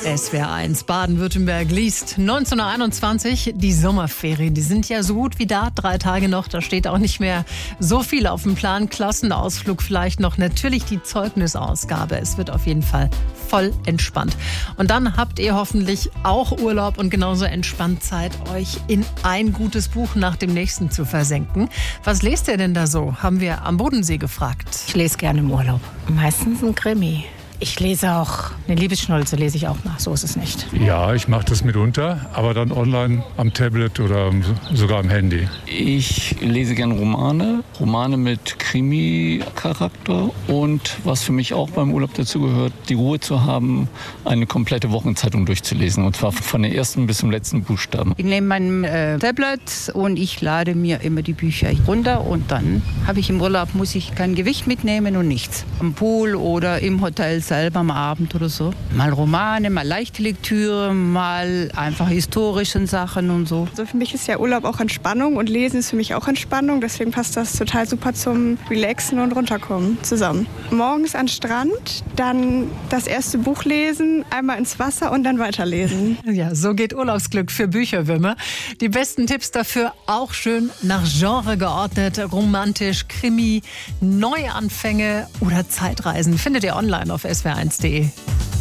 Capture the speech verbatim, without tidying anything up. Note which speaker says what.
Speaker 1: S W R eins Baden-Württemberg liest neunzehnhunderteinundzwanzig. Die Sommerferien, die sind ja so gut wie da. Drei Tage noch, da steht auch nicht mehr so viel auf dem Plan. Klassenausflug vielleicht noch. Natürlich die Zeugnisausgabe. Es wird auf jeden Fall voll entspannt. Und dann habt ihr hoffentlich auch Urlaub und genauso entspannt Zeit, euch in ein gutes Buch nach dem nächsten zu versenken. Was lest ihr denn da so? Haben wir am Bodensee gefragt.
Speaker 2: Ich lese gerne im Urlaub. Meistens ein Krimi. Ich lese auch, eine Liebesschnulze lese ich auch mal, so ist es nicht.
Speaker 3: Ja, ich mache das mitunter, aber dann online am Tablet oder sogar am Handy.
Speaker 4: Ich lese gerne Romane, Romane mit Krimi-Charakter und was für mich auch beim Urlaub dazu gehört, die Ruhe zu haben, eine komplette Wochenzeitung durchzulesen und zwar von der ersten bis zum letzten Buchstaben.
Speaker 5: Ich nehme mein äh, Tablet und ich lade mir immer die Bücher runter und dann habe ich im Urlaub, muss ich kein Gewicht mitnehmen und nichts. Am Pool oder im Hotel selber am Abend oder so. Mal Romane, mal leichte Lektüre, mal einfach historische Sachen und so.
Speaker 6: Also für mich ist ja Urlaub auch Entspannung und Lesen ist für mich auch Entspannung. Deswegen passt das total super zum Relaxen und Runterkommen zusammen. Morgens an den Strand, dann das erste Buch lesen, einmal ins Wasser und dann weiterlesen.
Speaker 1: Ja, so geht Urlaubsglück für Bücherwürmer. Die besten Tipps dafür auch schön nach Genre geordnet. Romantisch, Krimi, Neuanfänge oder Zeitreisen findet ihr online auf S W R eins punkt de.